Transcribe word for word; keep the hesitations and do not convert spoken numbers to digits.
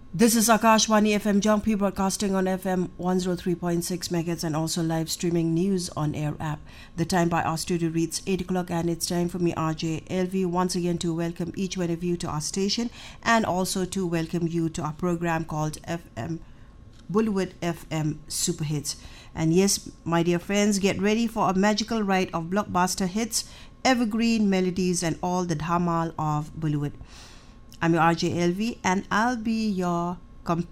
This is Akashvani F M Jampi broadcasting on F M one oh three point six megahertz and also live streaming news on air app. The time by our studio reads eight o'clock and it's time for me, R J L V, once again to welcome each one of you to our station and also to welcome you to our program called F M Bollywood F M Super Hits. And yes, my dear friends, get ready for a magical ride of blockbuster hits, evergreen melodies and all the dhamal of Bollywood. I'm your R J L V and I'll be your companion